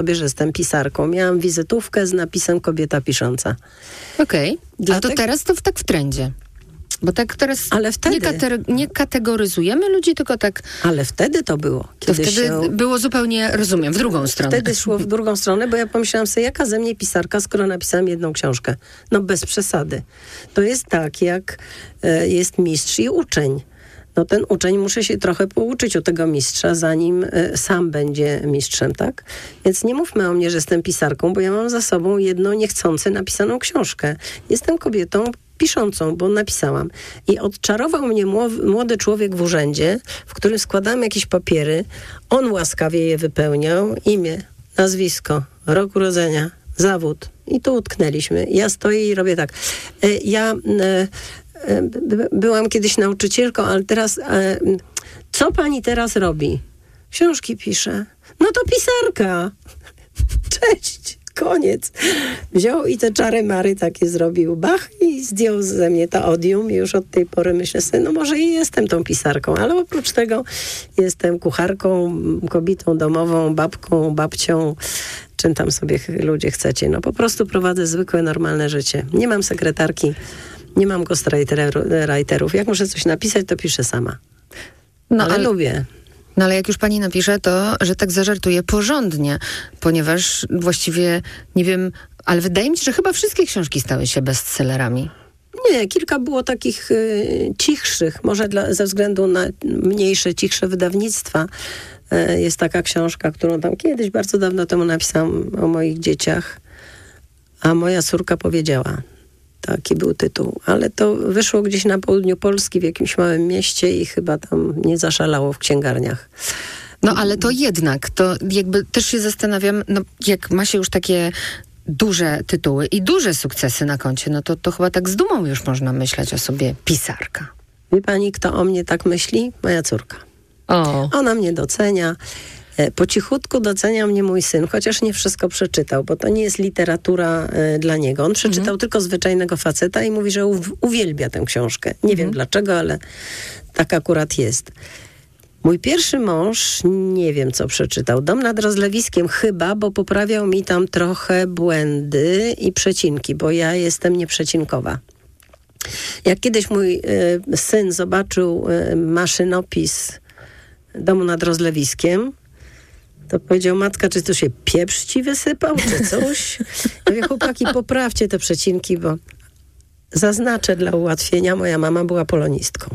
sobie, że jestem pisarką. Miałam wizytówkę z napisem kobieta pisząca. Okej. A to teraz to tak w trendzie. Bo tak teraz ale wtedy, nie kategoryzujemy ludzi, tylko tak... Ale wtedy to było. To wtedy było zupełnie, rozumiem, w drugą stronę. Wtedy szło w drugą stronę, bo ja pomyślałam sobie, jaka ze mnie pisarka, skoro napisałam jedną książkę. No bez przesady. To jest tak, jak jest mistrz i uczeń. No ten uczeń musi się trochę pouczyć u tego mistrza, zanim sam będzie mistrzem, tak? Więc nie mówmy o mnie, że jestem pisarką, bo ja mam za sobą jedną niechcący napisaną książkę. Jestem kobietą piszącą, bo napisałam. I odczarował mnie młody człowiek w urzędzie, w którym składałem jakieś papiery. On łaskawie je wypełniał. Imię, nazwisko, rok urodzenia, zawód. I tu utknęliśmy. Ja stoję i robię tak. Byłam kiedyś nauczycielką, ale teraz... Co pani teraz robi? Książki piszę. No to pisarka. Cześć. Koniec. Wziął i te czary-mary takie zrobił. Bach i zdjął ze mnie to odium i już od tej pory myślę sobie, no może i jestem tą pisarką, ale oprócz tego jestem kucharką, kobietą domową, babką, babcią, czym tam sobie ludzie chcecie. No po prostu prowadzę zwykłe, normalne życie. Nie mam sekretarki, nie mam ghostwriterów. Jak muszę coś napisać, to piszę sama. No, ale lubię. No ale jak już pani napisze, to, że tak zażartuję, porządnie, ponieważ właściwie, nie wiem, ale wydaje mi się, że chyba wszystkie książki stały się bestsellerami. Nie, kilka było takich cichszych, może ze względu na mniejsze, cichsze wydawnictwa. Jest taka książka, którą tam kiedyś, bardzo dawno temu napisałam o moich dzieciach, a moja córka powiedziała. Taki był tytuł. Ale to wyszło gdzieś na południu Polski, w jakimś małym mieście i chyba tam nie zaszalało w księgarniach. No ale to jednak, to jakby też się zastanawiam, no jak ma się już takie duże tytuły i duże sukcesy na koncie, no to chyba tak z dumą już można myśleć o sobie pisarka. Wie pani, kto o mnie tak myśli? Moja córka. O. Ona mnie docenia. Po cichutku docenia mnie mój syn, chociaż nie wszystko przeczytał, bo to nie jest literatura dla niego. On przeczytał tylko Zwyczajnego faceta i mówi, że uwielbia tę książkę. Nie wiem dlaczego, ale tak akurat jest. Mój pierwszy mąż, nie wiem co przeczytał. Dom nad Rozlewiskiem chyba, bo poprawiał mi tam trochę błędy i przecinki, bo ja jestem nieprzecinkowa. Jak kiedyś mój syn zobaczył maszynopis Domu nad Rozlewiskiem, to powiedział, matka, czy to się pieprz ci wysypał, czy coś? Ja mówię, chłopaki, poprawcie te przecinki, bo zaznaczę dla ułatwienia, moja mama była polonistką.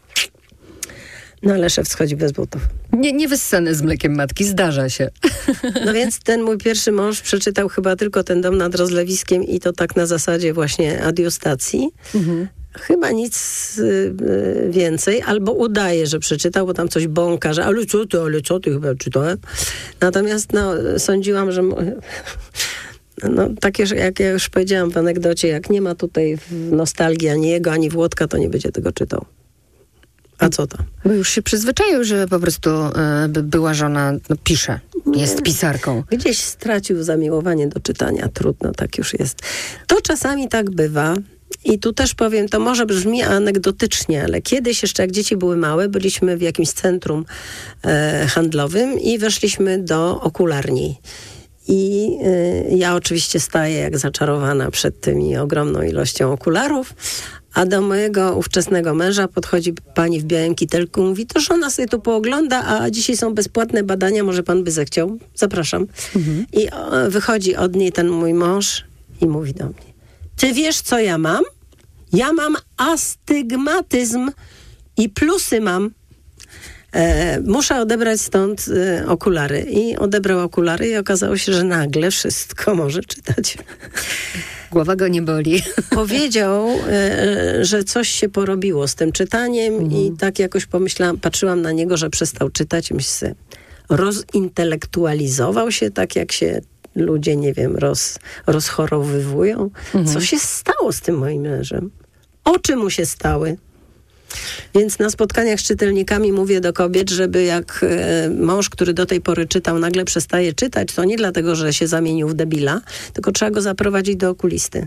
No ale szef schodzi bez butów. Nie wyssane z mlekiem matki, zdarza się. No więc ten mój pierwszy mąż przeczytał chyba tylko ten Dom nad Rozlewiskiem i to tak na zasadzie właśnie adiustacji. Chyba nic więcej, albo udaje, że przeczytał, bo tam coś bąka, że ale co ty chyba czytałem. Natomiast sądziłam, że takie, jak ja już powiedziałam w anegdocie, jak nie ma tutaj nostalgii ani jego, ani Włodka, to nie będzie tego czytał. A co to? Bo już się przyzwyczaił, że po prostu była żona, pisze, jest pisarką. Gdzieś stracił zamiłowanie do czytania. Trudno, tak już jest. To czasami tak bywa. I tu też powiem, to może brzmi anegdotycznie, ale kiedyś jeszcze jak dzieci były małe, byliśmy w jakimś centrum handlowym i weszliśmy do okularni. I ja oczywiście staję jak zaczarowana przed tymi ogromną ilością okularów, a do mojego ówczesnego męża podchodzi pani w białym kitelku i mówi, to żona sobie tu poogląda, a dzisiaj są bezpłatne badania, może pan by zechciał? Zapraszam. I wychodzi od niej ten mój mąż i mówi do mnie, ty wiesz, co ja mam? Ja mam astygmatyzm i plusy mam. Muszę odebrać stąd okulary. I odebrał okulary i okazało się, że nagle wszystko może czytać. Głowa go nie boli. Powiedział, że coś się porobiło z tym czytaniem i tak jakoś patrzyłam na niego, że przestał czytać. Myślę, rozintelektualizował się tak, jak się ludzie, nie wiem, rozchorowywują. Co się stało z tym moim mężem? Oczy mu się stały. Więc na spotkaniach z czytelnikami mówię do kobiet, żeby jak mąż, który do tej pory czytał, nagle przestaje czytać, to nie dlatego, że się zamienił w debila, tylko trzeba go zaprowadzić do okulisty.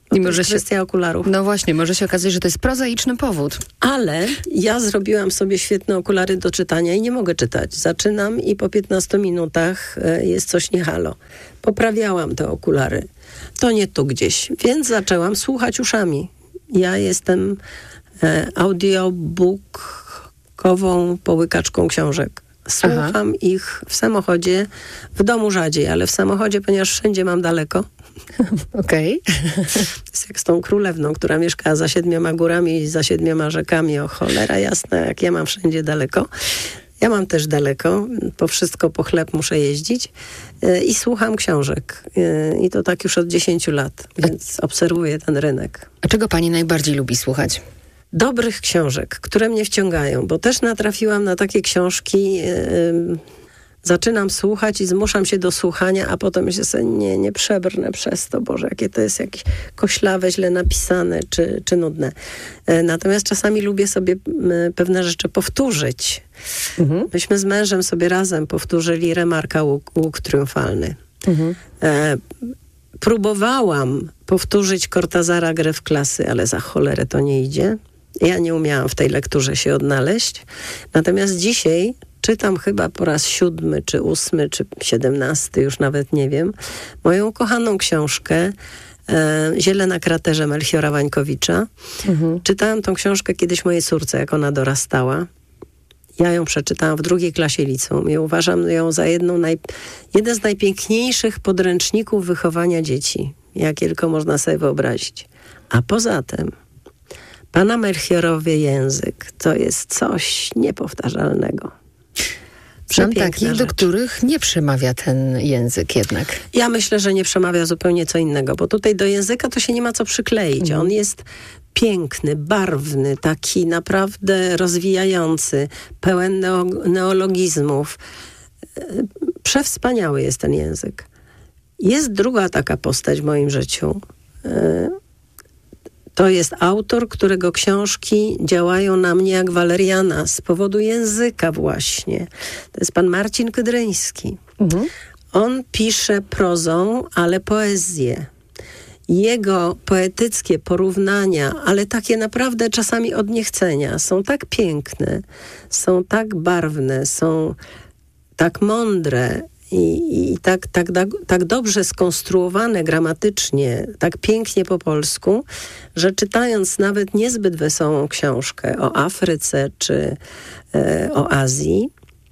I może kwestia okularów. No właśnie, może się okazać, że to jest prozaiczny powód. Ale ja zrobiłam sobie świetne okulary do czytania i nie mogę czytać. Zaczynam i po 15 minutach jest coś nie halo. Poprawiałam te okulary. To nie tu gdzieś. Więc zaczęłam słuchać uszami. Ja jestem audiobookową połykaczką książek. Słucham ich w samochodzie, w domu rzadziej, ale w samochodzie, ponieważ wszędzie mam daleko. Okej. Jest jak z tą królewną, która mieszka za 7 górami i za 7 rzekami. O cholera jasna, jak ja mam wszędzie daleko. Ja mam też daleko, po wszystko, po chleb muszę jeździć i słucham książek. I to tak już od 10 lat, więc obserwuję ten rynek. A czego pani najbardziej lubi słuchać? Dobrych książek, które mnie wciągają, bo też natrafiłam na takie książki, zaczynam słuchać i zmuszam się do słuchania, a potem myślę sobie, nie przebrnę przez to, Boże, jakie to jest jakieś koślawe, źle napisane, czy nudne. Natomiast czasami lubię sobie pewne rzeczy powtórzyć. Myśmy z mężem sobie razem powtórzyli Remarka Łuk Triumfalny. Próbowałam powtórzyć Cortazara Grę w klasy, ale za cholerę to nie idzie. Ja nie umiałam w tej lekturze się odnaleźć. Natomiast dzisiaj czytam chyba po raz 7, czy 8, czy 17, już nawet nie wiem, moją ukochaną książkę Ziele na kraterze Melchiora Wańkowicza. Czytałam tą książkę kiedyś mojej córce, jak ona dorastała. Ja ją przeczytałam w 2. klasie liceum i uważam ją za jeden z najpiękniejszych podręczników wychowania dzieci, jakie tylko można sobie wyobrazić. A poza tym pana Melchiorowy język to jest coś niepowtarzalnego. Znam takich, do których nie przemawia ten język jednak. Ja myślę, że nie przemawia zupełnie co innego, bo tutaj do języka to się nie ma co przykleić. On jest piękny, barwny, taki naprawdę rozwijający, pełen neologizmów. Przewspaniały jest ten język. Jest druga taka postać w moim życiu. To jest autor, którego książki działają na mnie jak waleriana z powodu języka właśnie. To jest pan Marcin Kydryński. On pisze prozą, ale poezję. Jego poetyckie porównania, ale takie naprawdę czasami od niechcenia, są tak piękne, są tak barwne, są tak mądre i tak dobrze skonstruowane gramatycznie, tak pięknie po polsku, że czytając nawet niezbyt wesołą książkę o Afryce czy o Azji,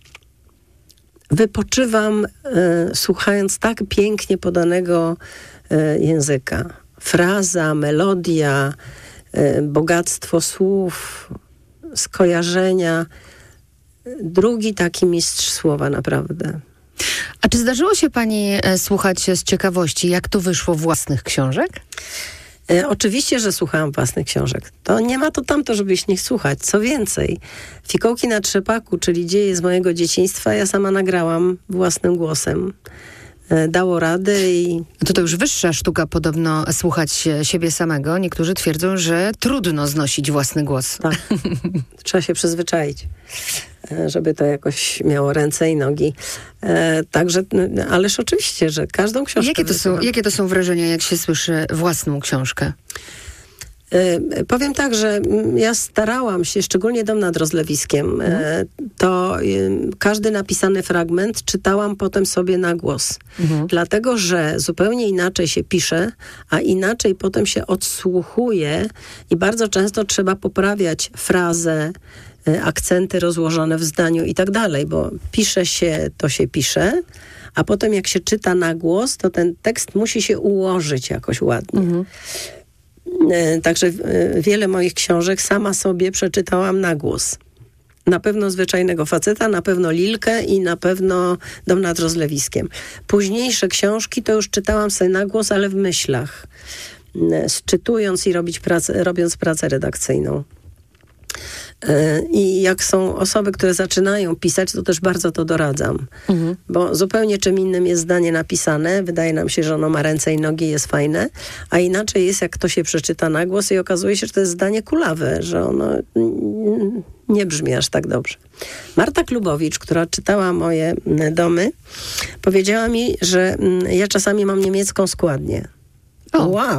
wypoczywam słuchając tak pięknie podanego języka. Fraza, melodia, bogactwo słów, skojarzenia. Drugi taki mistrz słowa naprawdę. A czy zdarzyło się pani słuchać z ciekawości, jak to wyszło własnych książek? Oczywiście, że słuchałam własnych książek. To nie ma to tamto, żeby ich nie słuchać. Co więcej, Fikołki na trzepaku, czyli dzieje z mojego dzieciństwa, ja sama nagrałam własnym głosem. Dało radę i... To już wyższa sztuka podobno słuchać siebie samego. Niektórzy twierdzą, że trudno znosić własny głos. Tak, trzeba się przyzwyczaić, żeby to jakoś miało ręce i nogi. Także, ależ oczywiście, że każdą książkę... Jakie to są wrażenia, jak się słyszy własną książkę? Powiem tak, że ja starałam się, szczególnie Dom nad Rozlewiskiem, to każdy napisany fragment czytałam potem sobie na głos. Dlatego, że zupełnie inaczej się pisze, a inaczej potem się odsłuchuje i bardzo często trzeba poprawiać frazę, akcenty rozłożone w zdaniu i tak dalej, bo pisze się, to się pisze, a potem jak się czyta na głos, to ten tekst musi się ułożyć jakoś ładnie. Także wiele moich książek sama sobie przeczytałam na głos. Na pewno Zwyczajnego faceta, na pewno Lilkę i na pewno Dom nad Rozlewiskiem. Późniejsze książki to już czytałam sobie na głos, ale w myślach. Sczytując i robiąc pracę redakcyjną. I jak są osoby, które zaczynają pisać, to też bardzo to doradzam. Bo zupełnie czym innym jest zdanie napisane. Wydaje nam się, że ono ma ręce i nogi, jest fajne. A inaczej jest, jak to się przeczyta na głos i okazuje się, że to jest zdanie kulawe, że ono nie brzmi aż tak dobrze. Marta Klubowicz, która czytała moje domy, powiedziała mi, że ja czasami mam niemiecką składnię. Wow!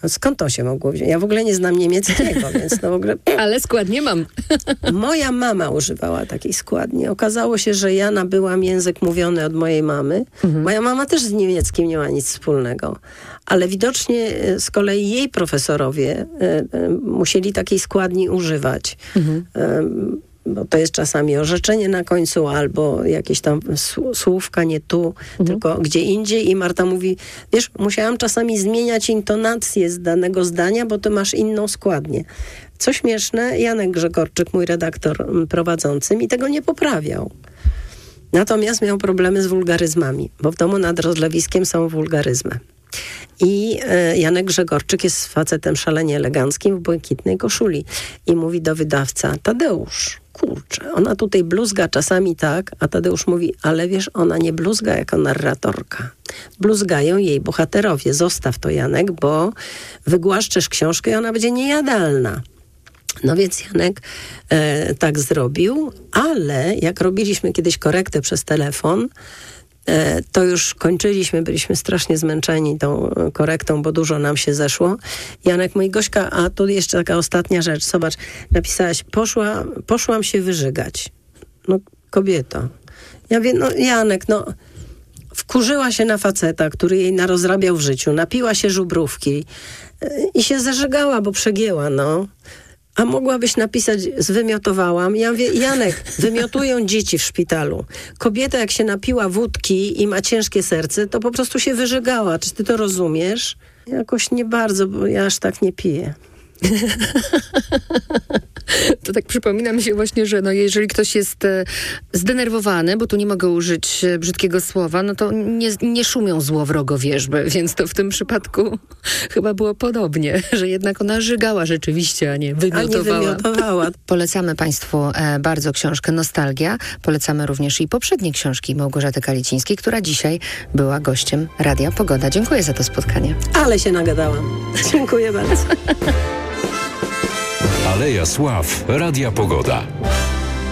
Skąd to się mogło wziąć? Ja w ogóle nie znam niemieckiego, więc w ogóle... Ale składnie mam. Moja mama używała takiej składni. Okazało się, że ja nabyłam język mówiony od mojej mamy. Moja mama też z niemieckim nie ma nic wspólnego. Ale widocznie z kolei jej profesorowie musieli takiej składni używać. Bo to jest czasami orzeczenie na końcu, albo jakieś tam słówka nie tu, tylko gdzie indziej. I Marta mówi, wiesz, musiałam czasami zmieniać intonację z danego zdania, bo ty masz inną składnię. Co śmieszne, Janek Grzegorczyk, mój redaktor prowadzący, mi tego nie poprawiał. Natomiast miał problemy z wulgaryzmami, bo w domu nad rozlewiskiem są wulgaryzmy. I Janek Grzegorczyk jest facetem szalenie eleganckim w błękitnej koszuli. I mówi do wydawca, Tadeusz, kurczę, ona tutaj bluzga czasami tak, a Tadeusz mówi, ale wiesz, ona nie bluzga jako narratorka. Bluzgają jej bohaterowie. Zostaw to, Janek, bo wygłaszczesz książkę i ona będzie niejadalna. No więc Janek tak zrobił, ale jak robiliśmy kiedyś korektę przez telefon, to już kończyliśmy, byliśmy strasznie zmęczeni tą korektą, bo dużo nam się zeszło. Janek mówi, Gośka, a tu jeszcze taka ostatnia rzecz, zobacz, napisałaś, poszłam się wyżygać. No kobieto. Ja wiem, no Janek, no wkurzyła się na faceta, który jej narozrabiał w życiu, napiła się żubrówki i się zażegała, bo przegięła, no. A mogłabyś napisać, zwymiotowałam. Ja mówię, Janek, wymiotują dzieci w szpitalu. Kobieta, jak się napiła wódki i ma ciężkie serce, to po prostu się wyżygała. Czy ty to rozumiesz? Jakoś nie bardzo, bo ja aż tak nie piję. To tak przypomina mi się właśnie, że no jeżeli ktoś jest zdenerwowany, bo tu nie mogę użyć brzydkiego słowa, no to nie szumią złowrogowierzby, więc to w tym przypadku chyba było podobnie, że jednak ona żygała rzeczywiście, a nie wymiotowała. Polecamy Państwu bardzo książkę Nostalgia. Polecamy również i poprzednie książki Małgorzaty Kalicińskiej, która dzisiaj była gościem Radia Pogoda. Dziękuję za to spotkanie. Ale się nagadałam. Dziękuję bardzo. Aleja Sław, Radia Pogoda.